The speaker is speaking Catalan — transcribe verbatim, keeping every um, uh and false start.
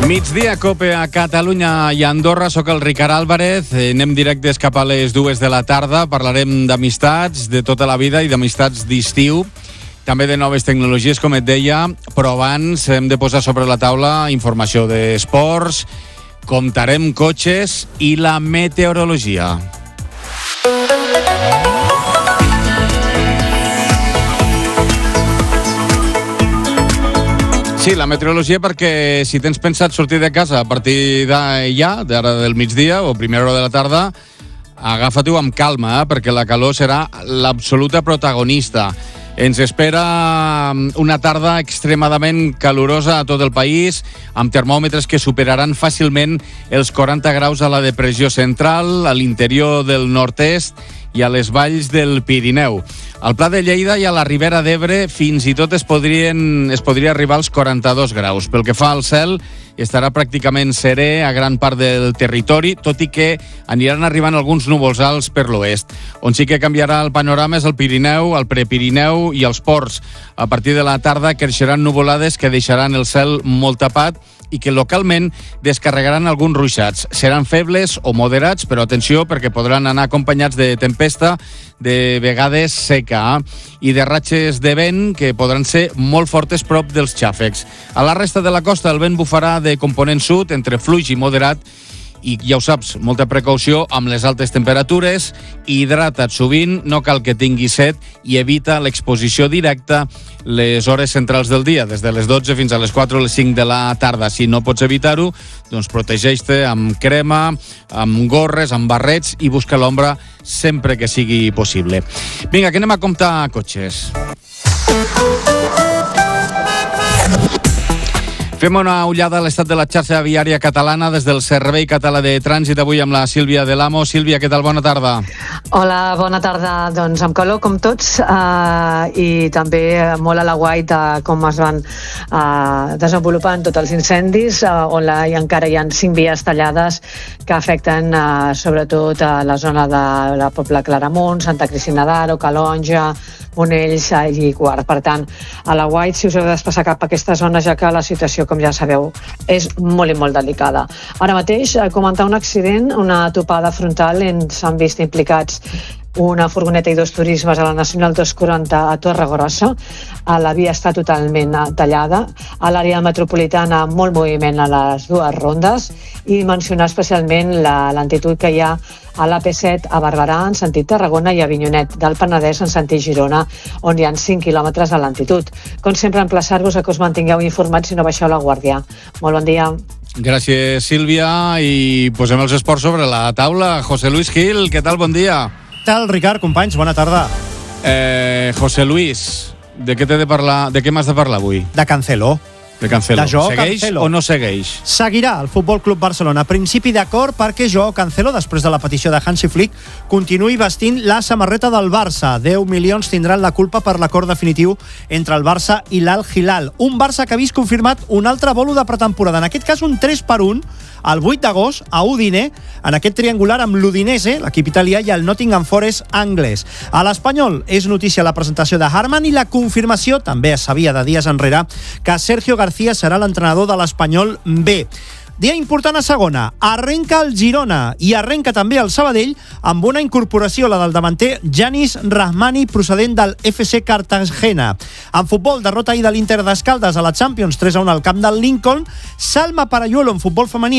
Migdia, Cope a Catalunya i Andorra. Soc el Ricard Álvarez. Anem directes cap a les dues de la tarda. Parlarem d'amistats de tota la vida i d'amistats d'estiu. També de noves tecnologies, com et deia. Però abans hem de posar sobre la taula informació d'esports, comptarem cotxes i la meteorologia. Sí, la meteorologia, perquè si tens pensat sortir de casa a partir d'allà, d'ara del migdia o primera hora de la tarda, agafa-t'ho amb calma, eh? Perquè la calor serà l'absoluta protagonista. Ens espera una tarda extremadament calorosa a tot el país, amb termòmetres que superaran fàcilment els quaranta graus a la depressió central, a l'interior del nord-est i a les valls del Pirineu. Al Pla de Lleida i a la Ribera d'Ebre fins i tot es, podrien, es podria arribar als quaranta-dos graus. Pel que fa al cel, estarà pràcticament serè a gran part del territori, tot i que aniran arribant alguns núvols alts per l'oest. On sí que canviarà el panorama és el Pirineu, el Prepirineu i els ports. A partir de la tarda creixeran nuvolades que deixaran el cel molt tapat i que localment descarregaran alguns ruixats. Seran febles o moderats, però atenció, perquè podran anar acompanyats de tempesta, de vegades seca, i de ratxes de vent que podran ser molt fortes prop dels xàfecs. A la resta de la costa el vent bufarà de component sud, entre fluix i moderat, i ja ho saps, molta precaució amb les altes temperatures, hidrata't sovint, no cal que tinguis set i evita l'exposició directa les hores centrals del dia, des de les dotze fins a les quatre o les cinc de la tarda. Si no pots evitar-ho, doncs protegeix-te amb crema, amb gorres, amb barrets i busca l'ombra sempre que sigui possible. Vinga, que anem a comptar cotxes. Fem una ullada a l'estat de la xarxa viària catalana des del Servei Català de Trànsit, avui amb la Sílvia Delamo. Sílvia, què tal? Bona tarda. Hola, bona tarda. Doncs amb calor, com tots, eh, i també molt a l'aguait de com es van eh, desenvolupant tots els incendis, eh, on la, i encara hi ha cinc vies tallades que afecten eh, sobretot a la zona de la Pobla Claramunt, Santa Cristina d'Aro, Calonja, Monells i Quart. Per tant, a l'aguait, si us heu de desplaçar cap a aquesta zona, ja que la situació, com ja sabeu, és molt i molt delicada. Ara mateix, comentar un accident, una topada frontal, on s'han vist implicats una furgoneta i dos turismes a la Nacional dos quaranta a Torregrossa. La via està totalment tallada. A l'àrea metropolitana, molt moviment a les dues rondes, i mencionar especialment la lentitud que hi ha a l'A P set a Barberà, en sentit Tarragona, i a Avinyonet del Penedès, en sentit Girona, on hi ha cinc quilòmetres de lentitud. Com sempre, emplaçar-vos a que us mantingueu informats i no baixeu la guàrdia. Molt bon dia. Gràcies, Sílvia, i posem els esports sobre la taula. José Luis Gil, què tal? Bon dia. Què tal, Ricard? Companys, bona tarda. Eh, José Luis, de què t'he de parlar? De què m'has de parlar avui? De Cancelo. De Cancelo. De Joao segueix Cancelo. O no segueix? Seguirà el Futbol Club Barcelona. A principi d'acord perquè Joao Cancelo, després de la petició de Hansi Flick, continuï vestint la samarreta del Barça. deu milions tindran la culpa per l'acord definitiu entre el Barça i l'Al Hilal. Un Barça que ha vist confirmat un altre bolo de pretemporada. En aquest cas, un tres per un, el vuit d'agost, a Udine, en aquest triangular amb l'Udinese, l'equip italià, i el Nottingham Forest anglès. A l'Espanyol és notícia la presentació de Harman i la confirmació, també es sabia de dies enrere, que Sergio García serà l'entrenador de l'Espanyol B. Dia important a segona, arrenca el Girona i arrenca també el Sabadell amb una incorporació, la del davanter Yanis Rahmani, procedent del F C Cartagena. En futbol, derrota ahir de l'Inter d'Escaldes a la Champions tres a un al camp del Lincoln. Salma Parayuelo en futbol femení